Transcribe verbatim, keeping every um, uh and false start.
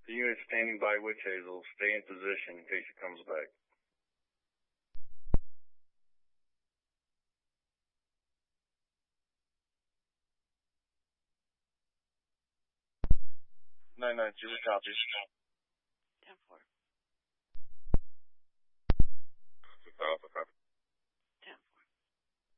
The unit standing by Witch Hazel, stay in position in case she comes back. nine nine two, copy.